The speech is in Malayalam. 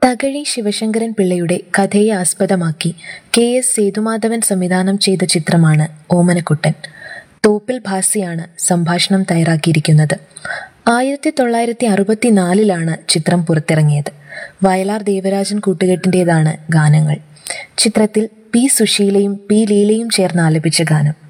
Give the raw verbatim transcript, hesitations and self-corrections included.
തകഴി ശിവശങ്കരൻ പിള്ളയുടെ കഥയെ ആസ്പദമാക്കി കെ എസ് സേതുമാധവൻ സംവിധാനം ചെയ്ത ചിത്രമാണ് ഓമനക്കുട്ടൻ. തോപ്പിൽ ഭാസിയാണ് സംഭാഷണം തയ്യാറാക്കിയിരിക്കുന്നത്. ആയിരത്തി തൊള്ളായിരത്തി അറുപത്തിനാലിലാണ് ചിത്രം പുറത്തിറങ്ങിയത്. വയലാർ ദേവരാജൻ കൂട്ടുകെട്ടിൻ്റെതാണ് ഗാനങ്ങൾ. ചിത്രത്തിൽ പി സുശീലയും പി ലീലയും ചേർന്ന് ആലപിച്ച ഗാനം.